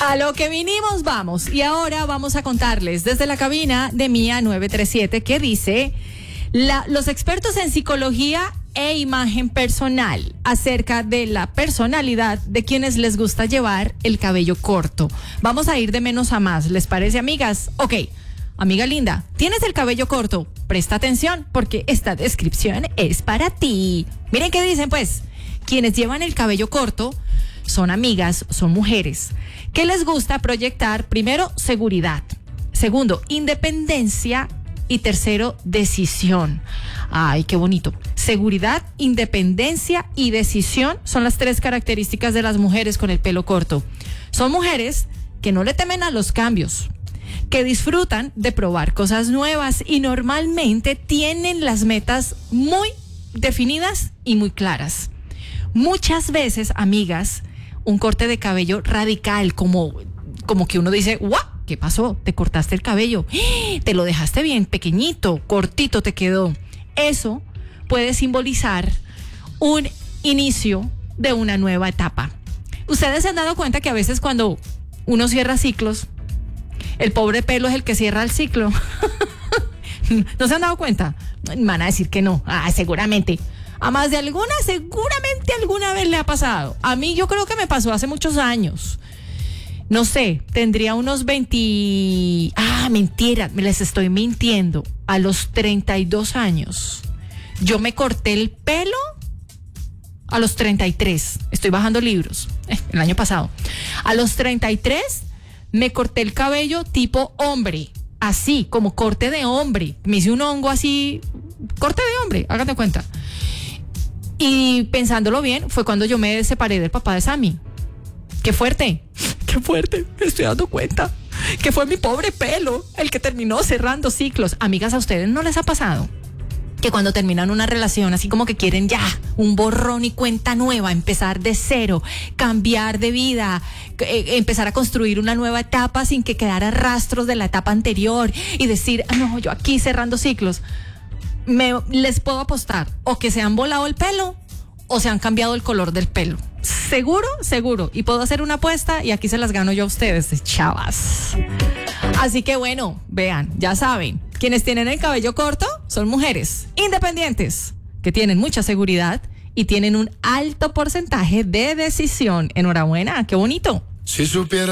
A lo que vinimos vamos. Y ahora vamos a contarles desde la cabina de Mía 937 que dice los expertos en psicología e imagen personal acerca de la personalidad de quienes les gusta llevar el cabello corto. Vamos a ir de menos a más, ¿les parece, amigas? Ok, amiga linda, ¿tienes el cabello corto? Presta atención porque esta descripción es para ti. Miren qué dicen pues, quienes llevan el cabello corto son amigas, son mujeres, que les gusta proyectar, primero, seguridad, segundo, independencia y tercero, decisión. Ay, qué bonito. Seguridad, independencia y decisión son las tres características de las mujeres con el pelo corto. Son mujeres que no le temen a los cambios, que disfrutan de probar cosas nuevas y normalmente tienen las metas muy definidas y muy claras. Muchas veces, amigas, un corte de cabello radical, como que uno dice, ¡guau! ¿Qué pasó? Te cortaste el cabello, te lo dejaste bien pequeñito, cortito te quedó. Eso puede simbolizar un inicio de una nueva etapa. Ustedes se han dado cuenta que a veces cuando uno cierra ciclos, el pobre pelo es el que cierra el ciclo. ¿No se han dado cuenta? Van a decir que no. Seguramente. A más de seguramente alguna vez le ha pasado. A mí yo creo que me pasó hace muchos años. No sé, tendría unos 20... mentira, me les estoy mintiendo. A los 32 años. Yo me corté el pelo a los 33. Estoy bajando libros. El año pasado. A los 33 me corté el cabello tipo hombre. Así, como corte de hombre. Me hice un hongo así, corte de hombre, háganse cuenta. Y pensándolo bien, fue cuando yo me separé del papá de Sammy. ¡Qué fuerte! ¡Qué fuerte! Me estoy dando cuenta que fue mi pobre pelo el que terminó cerrando ciclos. Amigas, ¿a ustedes no les ha pasado que cuando terminan una relación así como que quieren ya un borrón y cuenta nueva, empezar de cero, cambiar de vida, empezar a construir una nueva etapa sin que quedara rastros de la etapa anterior y decir, no, yo aquí cerrando ciclos? Les puedo apostar o que se han volado el pelo o se han cambiado el color del pelo. Seguro. Y puedo hacer una apuesta y aquí se las gano yo a ustedes, chavas. Así que bueno, vean, ya saben, quienes tienen el cabello corto son mujeres independientes que tienen mucha seguridad y tienen un alto porcentaje de decisión. Enhorabuena, qué bonito. Si supiera